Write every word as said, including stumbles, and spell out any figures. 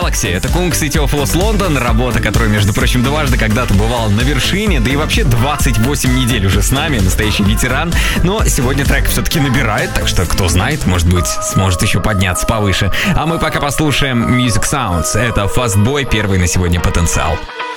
Galaxy. Это Kung City of Lost London, работа, которая, между прочим, дважды когда-то бывала на вершине, да и вообще двадцать восемь недель уже с нами, настоящий ветеран. Но сегодня трек все-таки набирает, так что, кто знает, может быть, сможет еще подняться повыше. А мы пока послушаем Music Sounds. Это Fast Boy, первый на сегодня потенциал.